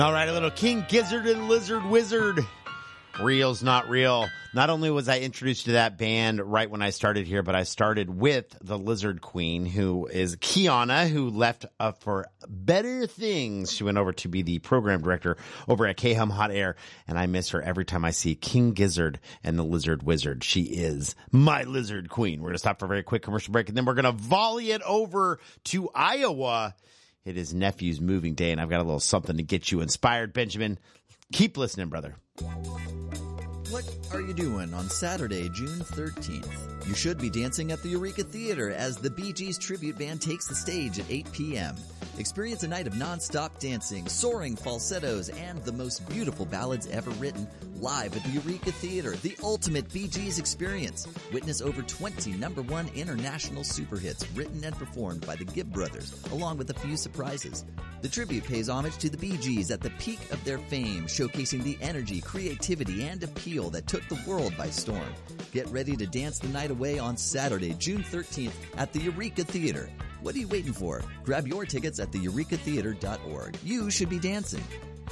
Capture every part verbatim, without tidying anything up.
All right, a little King Gizzard and Lizard Wizard. Real's not real. Not only was I introduced to that band right when I started here, but I started with the Lizard Queen, who is Kiana, who left uh, for better things. She went over to be the program director over at K-Hum Hot Air, and I miss her every time I see King Gizzard and the Lizard Wizard. She is my Lizard Queen. We're going to stop for a very quick commercial break, and then we're going to volley it over to Iowa. It is Nephew's moving day, and I've got a little something to get you inspired. Benjamin, keep listening, brother. What are you doing on Saturday, June thirteenth? You should be dancing at the Eureka Theater as the Bee Gees tribute band takes the stage at eight p.m. Experience a night of non-stop dancing, soaring falsettos, and the most beautiful ballads ever written live at the Eureka Theater, the ultimate Bee Gees experience. Witness over twenty number one international super hits written and performed by the Gibb Brothers, along with a few surprises. The tribute pays homage to the Bee Gees at the peak of their fame, showcasing the energy, creativity, and appeal that took the world by storm. Get ready to dance the night away on Saturday, June thirteenth at the Eureka Theater. What are you waiting for? Grab your tickets at the eureka theater dot org. You should be dancing.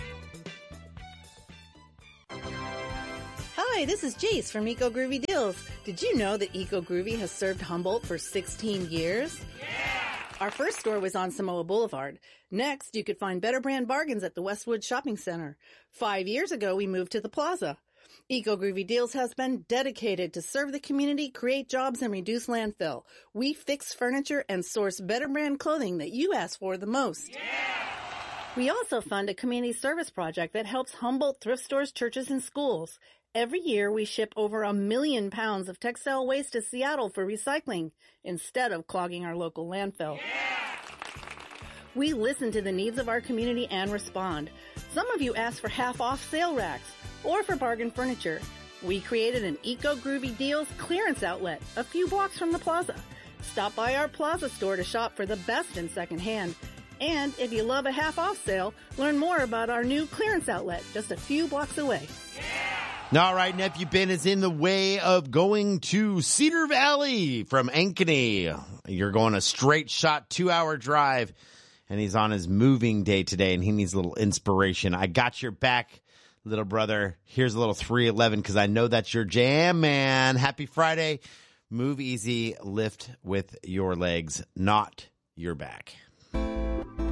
Hi, this is Jace from Eco Groovy Deals. Did you know that Eco Groovy has served Humboldt for sixteen years? Yeah! Our first store was on Samoa Boulevard. Next, you could find better brand bargains at the Westwood Shopping Center. Five years ago, we moved to the Plaza. Eco Groovy Deals has been dedicated to serve the community, create jobs, and reduce landfill. We fix furniture and source better brand clothing that you ask for the most. Yeah! We also fund a community service project that helps Humboldt thrift stores, churches, and schools. Every year, we ship over a million pounds of textile waste to Seattle for recycling instead of clogging our local landfill. Yeah! We listen to the needs of our community and respond. Some of you ask for half-off sale racks or for bargain furniture. We created an Eco Groovy Deals clearance outlet a few blocks from the Plaza. Stop by our Plaza store to shop for the best in secondhand. And if you love a half-off sale, learn more about our new clearance outlet just a few blocks away. Yeah! All right, Nephew Ben is in the way of going to Cedar Valley from Ankeny. You're going a straight shot two-hour drive, and he's on his moving day today, and he needs a little inspiration. I got your back, little brother. Here's a little three eleven because I know that's your jam, man. Happy Friday. Move easy, lift with your legs, not your back.